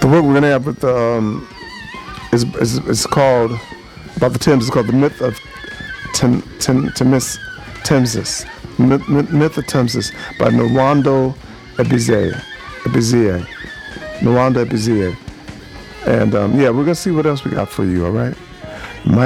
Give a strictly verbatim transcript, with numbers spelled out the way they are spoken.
The work we're gonna have with um, is, is is called about the Thames. It's called the Myth of Tem, Tem, Temis, Thamesis. Myth, Myth Myth of Thamesis by Nwando Ebizie. Ebizie. Nwando Ebizie. And um, yeah, we're gonna see what else we got for you. All right.